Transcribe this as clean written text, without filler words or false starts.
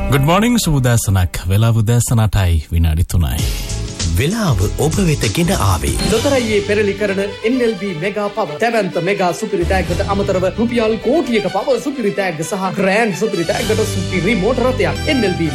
Good morning සුබදෑසනක්. වෙලාව උදෑසනටයි විනාඩි 3යි. වෙලාව ඔබ වෙත ගෙන ආවේ. ලොතරැයියේ පෙරලි කරන NLB මෙගා පව. දැවැන්ත මෙගා සුපිරි තෑග්ගට අමතරව රුපියල් කෝටියක පව සුපිරි තෑග්ග සහ ග්‍රෑන්ඩ් සුපිරි තෑග්ගට සුපිරි මෝටර රථයක්. NLB